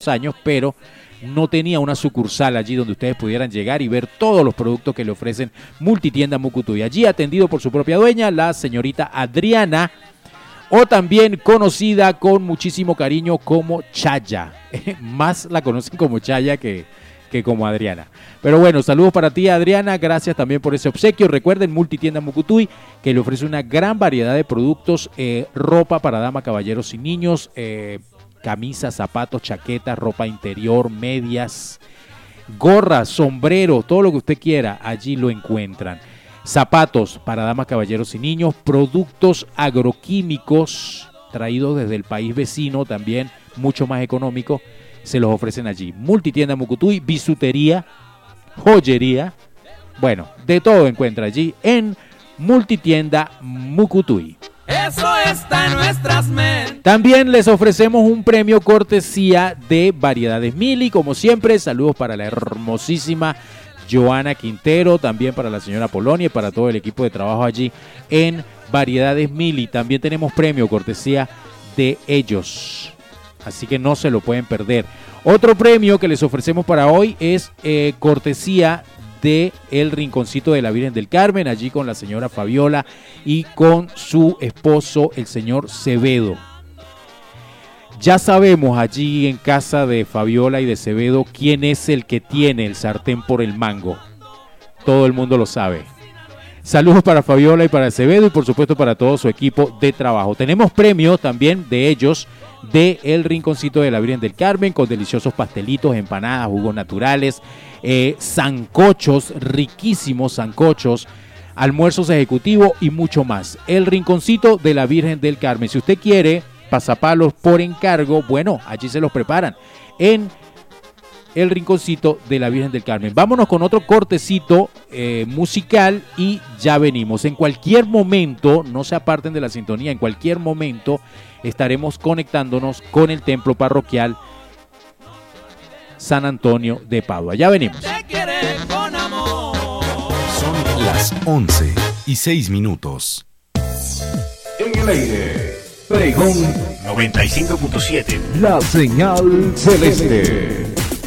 años, pero no tenía una sucursal allí donde ustedes pudieran llegar y ver todos los productos que le ofrecen Multitienda Mucutuy. Allí atendido por su propia dueña, la señorita Adriana, o también conocida con muchísimo cariño como Chaya. Más la conocen como Chaya que como Adriana. Pero bueno, saludos para ti, Adriana, gracias también por ese obsequio. Recuerden, Multitienda Mucutuy, que le ofrece una gran variedad de productos, ropa para dama, caballeros y niños, camisas, zapatos, chaquetas, ropa interior, medias, gorras, sombreros, todo lo que usted quiera, allí lo encuentran. Zapatos para damas, caballeros y niños, productos agroquímicos traídos desde el país vecino, también mucho más económicos, se los ofrecen allí. Multitienda Mucutuy, bisutería, joyería, bueno, de todo encuentra allí en Multitienda Mucutuy. Eso está en nuestras mentes. También les ofrecemos un premio cortesía de Variedades Mili, como siempre. Saludos para la hermosísima Joana Quintero, también para la señora Polonia y para todo el equipo de trabajo allí en Variedades Mili. También tenemos premio cortesía de ellos, así que no se lo pueden perder. Otro premio que les ofrecemos para hoy es cortesía de El Rinconcito de la Virgen del Carmen, allí con la señora Fabiola y con su esposo, el señor Cebedo. Ya sabemos allí en casa de Fabiola y de Cebedo quién es el que tiene el sartén por el mango. Todo el mundo lo sabe. Saludos para Fabiola y para Acevedo y por supuesto para todo su equipo de trabajo. Tenemos premios también de ellos, de El Rinconcito de la Virgen del Carmen, con deliciosos pastelitos, empanadas, jugos naturales, sancochos, riquísimos sancochos, almuerzos ejecutivos y mucho más. El Rinconcito de la Virgen del Carmen. Si usted quiere pasapalos por encargo, bueno, allí se los preparan en El Rinconcito de la Virgen del Carmen. Vámonos con otro cortecito musical y ya venimos. En cualquier momento, no se aparten de la sintonía, en cualquier momento estaremos conectándonos con el templo parroquial San Antonio de Padua. Ya venimos. Son las 11:06. En el aire, Pregón 95.7. La señal celeste.